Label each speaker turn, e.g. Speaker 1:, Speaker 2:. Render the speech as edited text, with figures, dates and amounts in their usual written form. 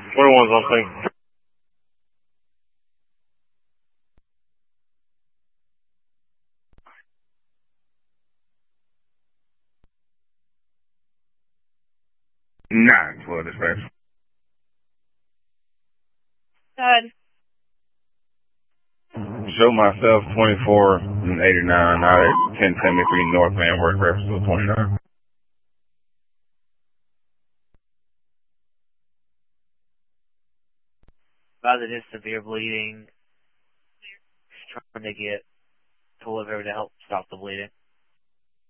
Speaker 1: 21's on scene.
Speaker 2: Nine, 12 dispatch.
Speaker 3: Good.
Speaker 2: Show myself 24 and 89 out at 1073 North Van Wert, reference 29.
Speaker 4: It is severe bleeding. Just trying to get to live over to help stop the bleeding.